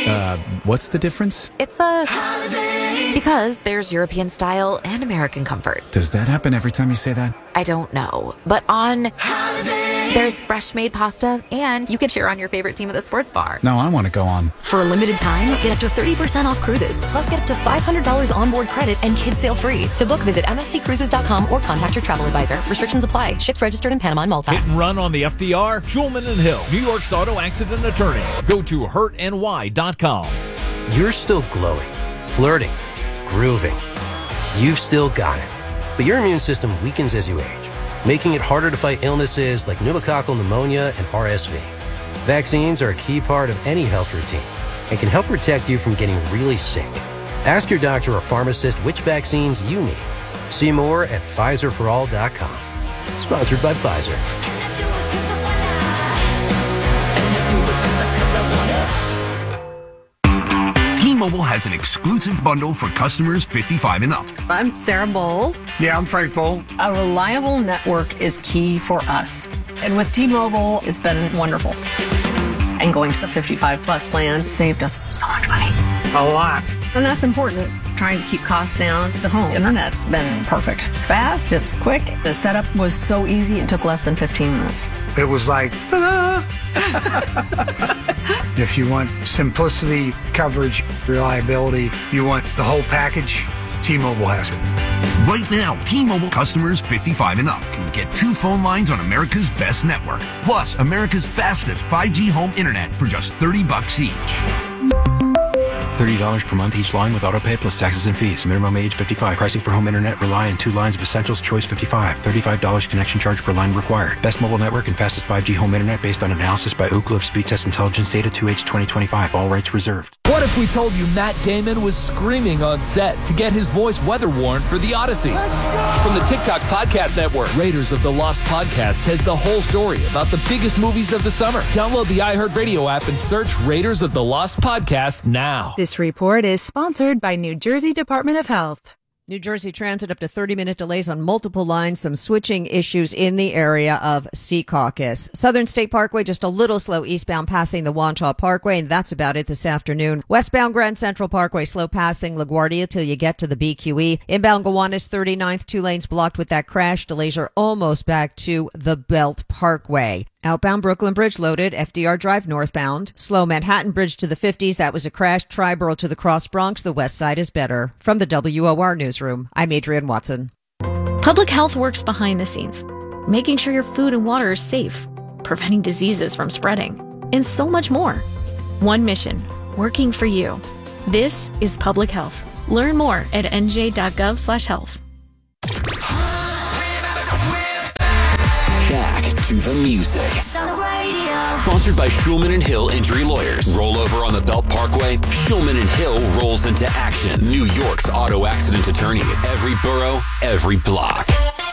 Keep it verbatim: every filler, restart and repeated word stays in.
Uh, what's the difference? It's a holiday. Because there's European style and American comfort. Does that happen every time you say that? I don't know. But on holiday, there's fresh made pasta, and you can cheer on your favorite team at the sports bar. No, I want to go on. For a limited time, get up to thirty percent off cruises. Plus, get up to five hundred dollars onboard credit and kids sail free. To book, visit m s c cruises dot com or contact your travel advisor. Restrictions apply. Ships registered in Panama and Malta. Hit and run on the F D R. Schulman and Hill, New York's auto accident attorneys. Go to hurt n y dot com. You're still glowing, flirting, grooving. You've still got it. But your immune system weakens as you age, making it harder to fight illnesses like pneumococcal pneumonia and R S V. Vaccines are a key part of any health routine and can help protect you from getting really sick. Ask your doctor or pharmacist which vaccines you need. See more at Pfizer for all dot com. Sponsored by Pfizer. T-Mobile has an exclusive bundle for customers fifty-five and up. I'm Sarah Bowl. Yeah, I'm Frank Bowl. A reliable network is key for us. And with T-Mobile, it's been wonderful. And going to the fifty-five plus plan saved us so much money. A lot. And that's important. Trying to keep costs down. The home internet's been perfect. It's fast, it's quick. The setup was so easy, it took less than fifteen minutes. It was like, ta-da! If you want simplicity, coverage, reliability, you want the whole package, T-Mobile has it. Right now, T-Mobile customers fifty-five and up can get two phone lines on America's best network, plus America's fastest five G home internet for just thirty bucks each. thirty dollars per month each line with autopay plus taxes and fees. Minimum age fifty-five. Pricing for home internet rely on two lines of essentials. Choice fifty-five. thirty-five dollars connection charge per line required. Best mobile network and fastest five G home internet based on analysis by Ookla of Speed Test Intelligence data two H twenty twenty-five. All rights reserved. What if we told you Matt Damon was screaming on set to get his voice weather warned for The Odyssey? From the TikTok Podcast Network, Raiders of the Lost Podcast has the whole story about the biggest movies of the summer. Download the iHeartRadio app and search Raiders of the Lost Podcast now. This report is sponsored by New Jersey Department of Health. New Jersey Transit up to thirty-minute delays on multiple lines, some switching issues in the area of Secaucus. Southern State Parkway just a little slow eastbound passing the Wantagh Parkway, and that's about it this afternoon. Westbound Grand Central Parkway slow passing LaGuardia till you get to the B Q E. Inbound Gowanus thirty-ninth, two lanes blocked with that crash. Delays are almost back to the Belt Parkway. Outbound Brooklyn Bridge loaded, F D R Drive northbound. Slow Manhattan Bridge to the fifties, that was a crash. Triborough to the Cross Bronx, the west side is better. From the W O R Newsroom, I'm Adrienne Watson. Public health works behind the scenes, making sure your food and water is safe, preventing diseases from spreading, and so much more. One mission, working for you. This is public health. Learn more at n j dot gov slash health. Back to the music. Sponsored by Schulman and Hill Injury Lawyers. Roll over on the Belt Parkway. Schulman and Hill rolls into action. New York's auto accident attorneys. Every borough, every block.